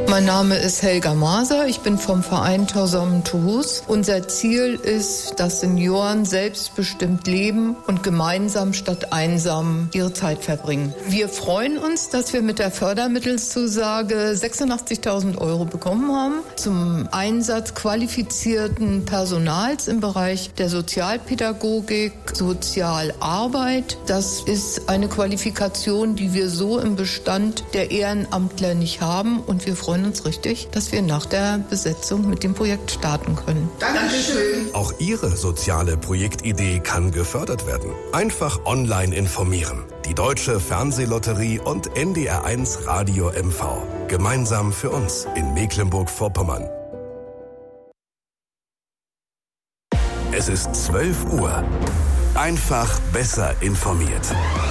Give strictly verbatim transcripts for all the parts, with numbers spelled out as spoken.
Mein Name ist Helga Maser, ich bin vom Verein Tausamen Toulouse. Unser Ziel ist, dass Senioren selbstbestimmt leben und gemeinsam statt einsam ihre Zeit verbringen. Wir freuen uns, dass wir mit der Fördermittelzusage sechsundachtzigtausend Euro bekommen haben zum Einsatz qualifizierten Personals im Bereich der Sozialpädagogik, Sozialarbeit. Das ist eine Qualifikation, die wir so im Bestand der Ehrenamtler nicht haben, und wir freuen uns richtig, dass wir nach der Besetzung mit dem Projekt starten können. Dankeschön. Auch Ihre soziale Projektidee kann gefördert werden. Einfach online informieren. Die Deutsche Fernsehlotterie und N D R eins Radio M V. Gemeinsam für uns in Mecklenburg-Vorpommern. Es ist zwölf Uhr. Einfach besser informiert.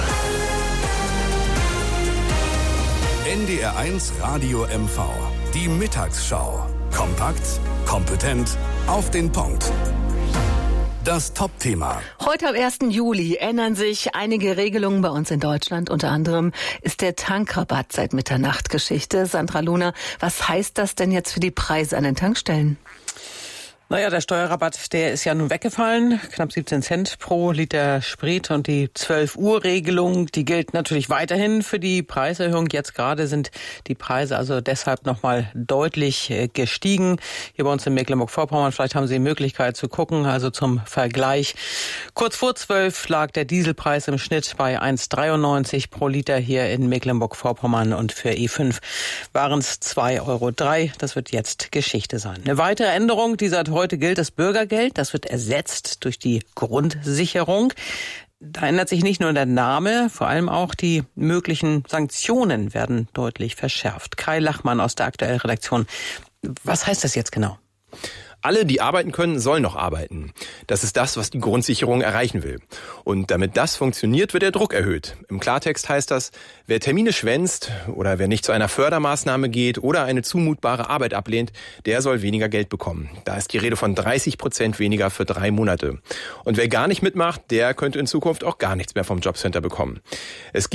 N D R eins Radio M V. Die Mittagsschau. Kompakt, kompetent, auf den Punkt. Das Top-Thema. Heute am ersten Juli ändern sich einige Regelungen bei uns in Deutschland. Unter anderem ist der Tankrabatt seit Mitternacht Geschichte. Sandra Lohner, was heißt das denn jetzt für die Preise an den Tankstellen? Naja, der Steuerrabatt, der ist ja nun weggefallen. Knapp siebzehn Cent pro Liter Sprit, und die zwölf Uhr Regelung, die gilt natürlich weiterhin für die Preiserhöhung. Jetzt gerade sind die Preise also deshalb nochmal deutlich gestiegen. Hier bei uns in Mecklenburg-Vorpommern, vielleicht haben Sie die Möglichkeit zu gucken, also zum Vergleich. Kurz vor zwölf lag der Dieselpreis im Schnitt bei eins Komma dreiundneunzig pro Liter hier in Mecklenburg-Vorpommern, und für E fünf waren es zwei Euro drei. Das wird jetzt Geschichte sein. Eine weitere Änderung, die seit heute gilt, das Bürgergeld. Das wird ersetzt durch die Grundsicherung. Da ändert sich nicht nur der Name, vor allem auch die möglichen Sanktionen werden deutlich verschärft. Kai Lachmann aus der aktuellen Redaktion. Was heißt das jetzt genau? Alle, die arbeiten können, sollen noch arbeiten. Das ist das, was die Grundsicherung erreichen will. Und damit das funktioniert, wird der Druck erhöht. Im Klartext heißt das, wer Termine schwänzt oder wer nicht zu einer Fördermaßnahme geht oder eine zumutbare Arbeit ablehnt, der soll weniger Geld bekommen. Da ist die Rede von dreißig Prozent weniger für drei Monate. Und wer gar nicht mitmacht, der könnte in Zukunft auch gar nichts mehr vom Jobcenter bekommen. Es